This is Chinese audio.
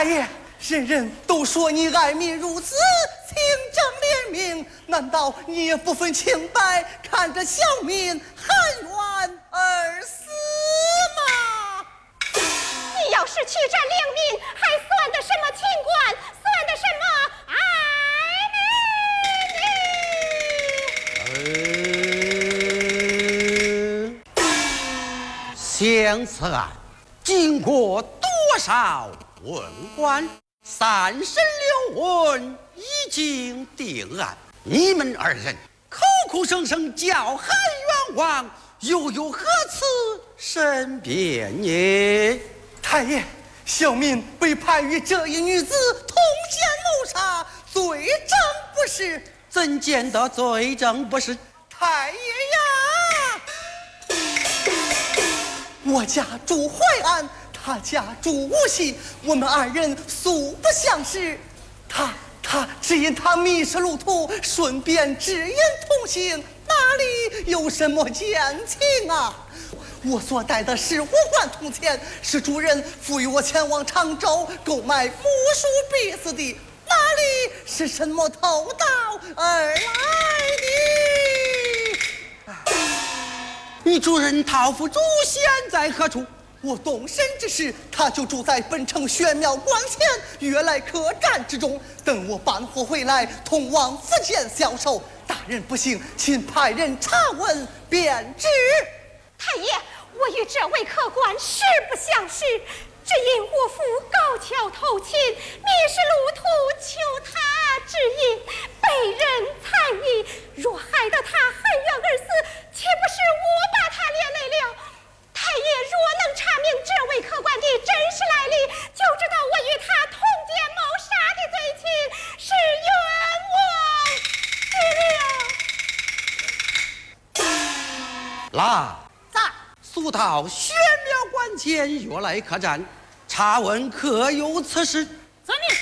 太爷，人人都说你爱民如子，清正廉明，难道你也不分清白，看着小民含冤而死吗？ 你要是去战良民，还算得什么清官？算得什么爱民？ 相此案经过多少文官3审6问，已经定案。你们2人口口声声叫喊冤枉，又有何此申辩呢？ 太爷，小民被判与这一女子通奸谋杀，罪证不实。 怎见得罪证不实？ 太爷呀，我家住淮安，他家住无锡，我们2人素不相识。他只因他迷失路途，顺便指引同行，哪里有什么奸情啊？我所带的15贯铜钱，是主人赋予我前往常州购买木梳篦子的，哪里是什么偷盗而来的？ 你主人陶府主现在何处？ 我动身之时，他就住在本城玄庙关前悦来客栈之中，等我办货回来，同往福建销售。大人不幸，请派人查问便知。 太爷，我与这位客官实不相识，只因我父高跷偷亲，迷失路途，求他指引，被人残役。若害得他含冤而死，岂不是我把他连累了？太爷若能查明这位客官的真实来历，就知道我与他通奸谋杀的罪情是冤枉之了。 来， 在速到玄庙关前悦来客栈，查问可有此事。 遵命。